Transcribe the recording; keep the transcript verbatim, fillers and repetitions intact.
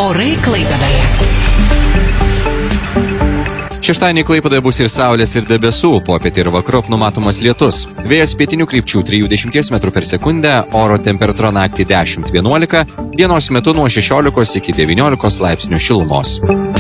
Orai Klaipėdoje. Šeštadienį Klaipėdoje bus ir saulės, ir debesų, popietį ir vakarop numatomas lietus. Vėjas pietinių krypčių trisdešimt metrų per sekundę, oro temperatūra naktį dešimt vienuolika, dienos metu nuo šešiolikos iki devyniolikos laipsnių šilumos.